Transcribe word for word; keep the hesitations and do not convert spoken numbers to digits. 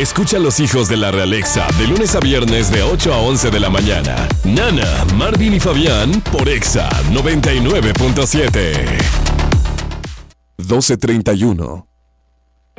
Escucha a los hijos de la Realexa de lunes a viernes de ocho a once de la mañana. Nana, Marvin y Fabián por Exa noventa y nueve punto siete. doce treinta y uno.